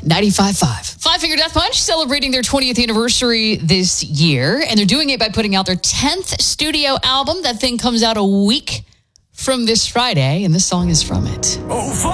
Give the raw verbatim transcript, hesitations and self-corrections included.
ninety-five point five. Five Finger Death Punch celebrating their twentieth anniversary this year, and they're doing it by putting out their tenth studio album. That thing comes out a week from this Friday, and this song is from it. Oh,